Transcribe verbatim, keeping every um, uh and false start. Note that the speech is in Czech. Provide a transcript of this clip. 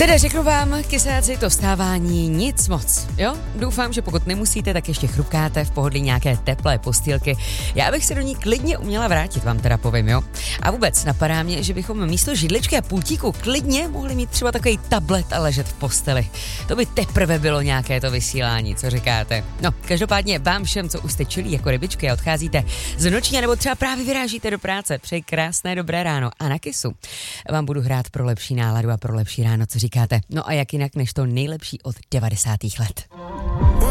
Teda řeknu vám, kysáci, to vstávání nic moc, jo? Doufám, že pokud nemusíte, tak ještě chrupkáte v pohodlí nějaké teplé postýlky. Já bych se do ní klidně uměla vrátit, vám teda povím, jo? A vůbec napadá mě, že bychom místo židličky a pultíku klidně mohli mít třeba takový tablet a ležet v posteli. To by teprve bylo nějaké to vysílání, co říkáte? No, každopádně vám všem, co už jste čilí jako rybičky a odcházíte z noční, nebo třeba právě vyrážíte do práce, přeji krásné dobré ráno a na kysu vám budu hrát pro lepší náladu a pro lepší ráno, co říkáte. No a jak jinak než to nejlepší od devadesátých let.